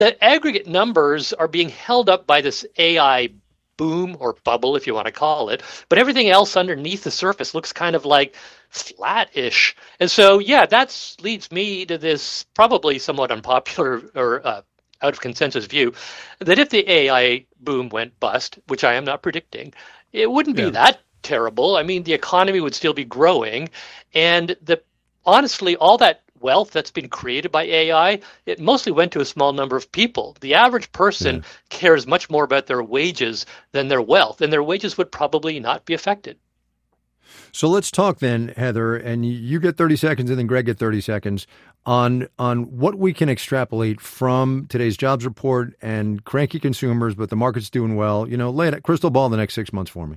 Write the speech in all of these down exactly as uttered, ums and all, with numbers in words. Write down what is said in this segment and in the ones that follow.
the aggregate numbers are being held up by this A I boom or bubble, if you want to call it, but everything else underneath the surface looks kind of like flat-ish. And so, yeah, that leads me to this probably somewhat unpopular or uh, out of consensus view that if the A I boom went bust, which I am not predicting, it wouldn't be Yeah. that terrible. I mean, the economy would still be growing, and the honestly, all that wealth that's been created by A I, it mostly went to a small number of people. The average person Yeah. cares much more about their wages than their wealth, and their wages would probably not be affected. So let's talk then, Heather, and you get thirty seconds and then Greg get thirty seconds on on what we can extrapolate from today's jobs report and cranky consumers, but the market's doing well. You know, lay it crystal ball the next six months for me.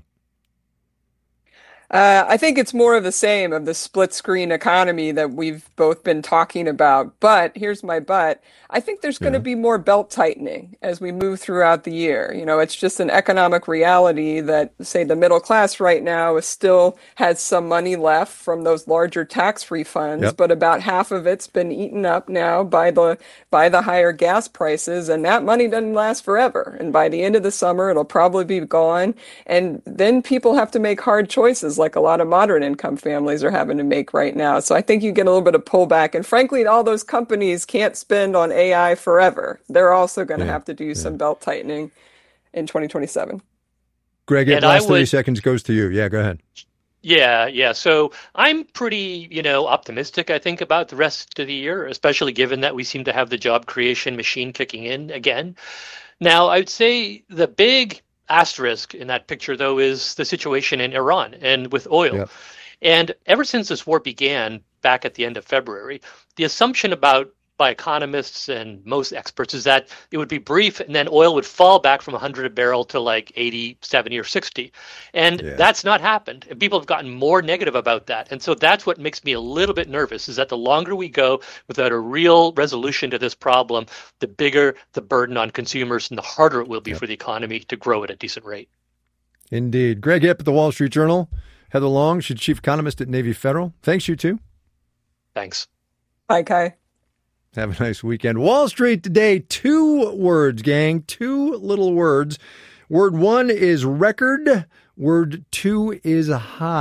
Uh, I think it's more of the same of the split screen economy that we've both been talking about. But here's my but. I think there's going to Yeah. be more belt tightening as we move throughout the year. You know, it's just an economic reality that, say, the middle class right now is still has some money left from those larger tax refunds, Yep. but about half of it's been eaten up now by the by the higher gas prices, and that money doesn't last forever. And by the end of the summer, it'll probably be gone. And then people have to make hard choices like a lot of moderate income families are having to make right now. So I think you get a little bit of pullback. And frankly, all those companies can't spend on A I forever. They're also going to Yeah. have to do Yeah. some belt tightening in twenty twenty-seven. Greg, And the I last thirty would- seconds goes to you. Yeah, go ahead. Yeah, yeah. So I'm pretty, you know, optimistic, I think, about the rest of the year, especially given that we seem to have the job creation machine kicking in again. Now, I would say the big asterisk in that picture, though, is the situation in Iran and with oil. Yep. And ever since this war began back at the end of February, the assumption about by economists and most experts is that it would be brief and then oil would fall back from one hundred a barrel to like eighty, seventy, or sixty. And Yeah. that's not happened. And people have gotten more negative about that. And so that's what makes me a little bit nervous is that the longer we go without a real resolution to this problem, the bigger the burden on consumers and the harder it will be Yep. for the economy to grow at a decent rate. Indeed. Greg Hipp at the Wall Street Journal. Heather Long, she's chief economist at Navy Federal. Thanks, you two. Thanks. Bye, Kai. Have a nice weekend. Wall Street today, two words, gang, two little words. Word one is record. Word two is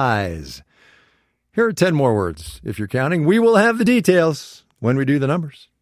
highs. Here are ten more words. If you're counting, we will have the details when we do the numbers.